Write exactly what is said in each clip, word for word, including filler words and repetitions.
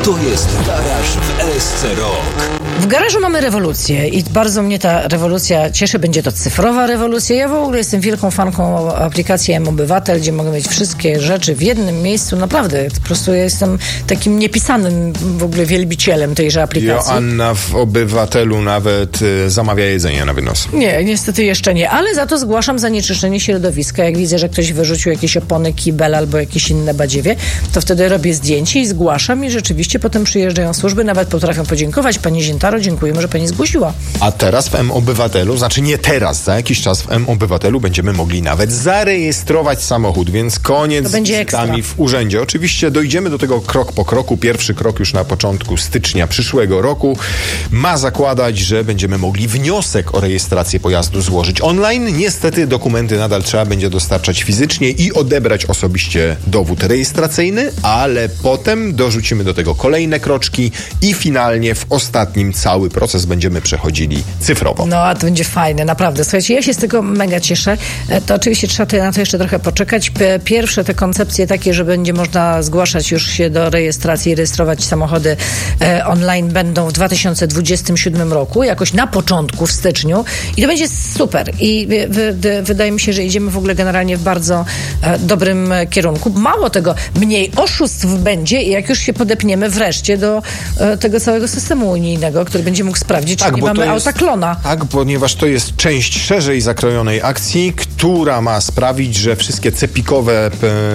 To jest Garaż w L S C Rock. W garażu mamy rewolucję i bardzo mnie ta rewolucja cieszy. Będzie to cyfrowa rewolucja. Ja w ogóle jestem wielką fanką aplikacji M-Obywatel, gdzie mogę mieć wszystkie rzeczy w jednym miejscu. Naprawdę, po prostu ja jestem takim niepisanym w ogóle wielbicielem tejże aplikacji. Joanna w Obywatelu nawet y, zamawia jedzenie na wynos. Nie, niestety jeszcze nie, ale za to zgłaszam zanieczyszczenie środowiska. Jak widzę, że ktoś wyrzucił jakieś opony, kibel albo jakieś inne badziewie, to wtedy robię zdjęcie i zgłaszam i rzeczywiście potem przyjeżdżają służby, nawet potrafią podziękować. Pani Ziętaro, dziękujemy, że pani zgłosiła. A teraz w M-Obywatelu, znaczy nie teraz, za jakiś czas w M-Obywatelu będziemy mogli nawet zarejestrować samochód, więc koniec z wizytami w urzędzie. Oczywiście dojdziemy do tego krok po kroku. Pierwszy krok już na początku stycznia przyszłego roku ma zakładać, że będziemy mogli wniosek o rejestrację pojazdu złożyć online. Niestety dokumenty nadal trzeba będzie dostarczać fizycznie i odebrać osobiście dowód rejestracyjny, ale potem dorzucimy do tego kolejne kroczki i finalnie w ostatnim cały proces będziemy przechodzili cyfrowo. No, a to będzie fajne, naprawdę. Słuchajcie, ja się z tego mega cieszę. To oczywiście trzeba na to jeszcze trochę poczekać. Pierwsze te koncepcje takie, że będzie można zgłaszać już się do rejestracji i rejestrować samochody e, online będą w dwa tysiące dwudziestym siódmym roku, jakoś na początku, w styczniu. I to będzie super. I w, w, wydaje mi się, że idziemy w ogóle generalnie w bardzo e, dobrym kierunku. Mało tego, mniej oszustw będzie i jak już się podepniemy wreszcie do e, tego całego systemu unijnego, który będzie mógł sprawdzić, tak, czy nie mamy auta klona. Tak, ponieważ to jest część szerzej zakrojonej akcji, która ma sprawić, że wszystkie cepikowe,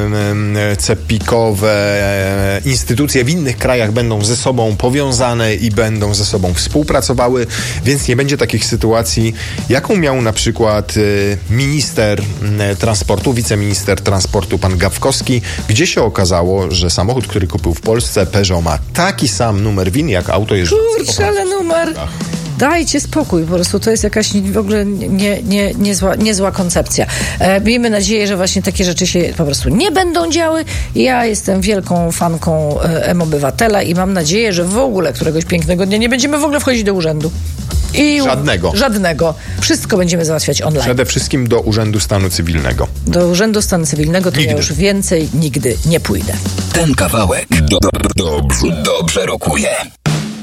cepikowe instytucje w innych krajach będą ze sobą powiązane i będą ze sobą współpracowały, więc nie będzie takich sytuacji, jaką miał na przykład minister transportu, wiceminister transportu pan Gawkowski, gdzie się okazało, że samochód, który kupił w Polsce, Peugeot, ma taki sam numer W I N, jak auto jest. Kurczę, ale numer. Dajcie spokój, po prostu to jest jakaś w ogóle nie, nie, niezła, niezła koncepcja. E, miejmy nadzieję, że właśnie takie rzeczy się po prostu nie będą działy. Ja jestem wielką fanką e, M-Obywatela i mam nadzieję, że w ogóle któregoś pięknego dnia nie będziemy w ogóle wchodzić do urzędu. I żadnego. Żadnego. Wszystko będziemy załatwiać online. Przede wszystkim do Urzędu Stanu Cywilnego. Do Urzędu Stanu Cywilnego to nigdy. Ja już więcej nigdy nie pójdę. Ten kawałek do, do, dobrze, dobrze rokuje.